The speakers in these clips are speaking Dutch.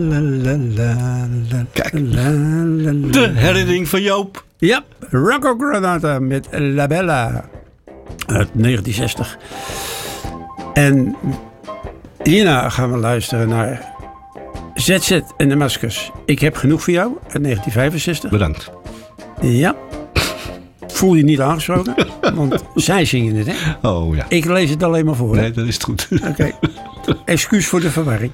Kijk, de herinnering van Joop. Ja, Rocco Granata met La Bella uit 1960. En hierna gaan we luisteren naar ZZ en de Maskers. Ik heb genoeg voor jou uit 1965. Bedankt. Ja. Voel je niet aangesproken, want zij zingen het, hè? Oh ja. Ik lees het alleen maar voor. Nee, dat is het goed. Oké. Excuus voor de verwarring.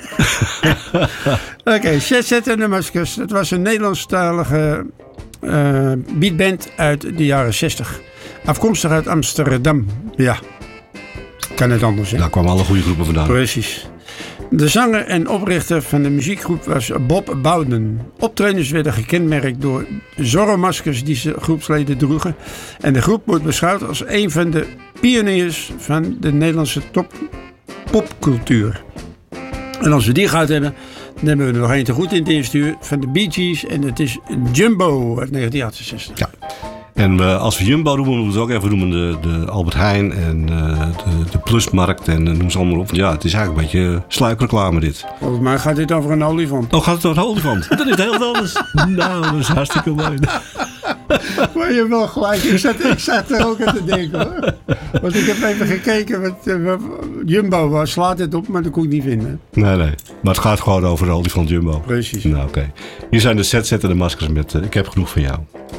Oké, ZZ en de Maskers. Dat was een Nederlandstalige beatband uit de jaren 60. Afkomstig uit Amsterdam. Ja, kan het anders, hè? Daar kwamen alle goede groepen vandaan. Precies. De zanger en oprichter van de muziekgroep was Bob Bowden. Optredens werden gekenmerkt door Zorro-maskers die ze groepsleden droegen. En de groep wordt beschouwd als een van de pioniers van de Nederlandse popcultuur. En als we die gehad hebben, dan hebben we er nog één te goed in het eerste uur van de Bee Gees. En dat is Jumbo uit 1968. Ja. En als we Jumbo doen, moeten we het ook even noemen de Albert Heijn en de Plusmarkt en noem ze allemaal op. Ja, het is eigenlijk een beetje sluikreclame dit. Volgens mij gaat dit over een olifant. Oh, gaat het over een olifant? Dat is heel anders. Nou, dat is hartstikke mooi. Maar je hebt wel gelijk. Ik zat er ook aan te denken, hoor. Want ik heb even gekeken wat Jumbo was. Slaat het op, maar dat kon ik niet vinden. Nee. Maar het gaat gewoon over de olifant Jumbo. Precies. Nou, oké. Hier zijn de ZZ en de Maskers met Ik heb genoeg van jou.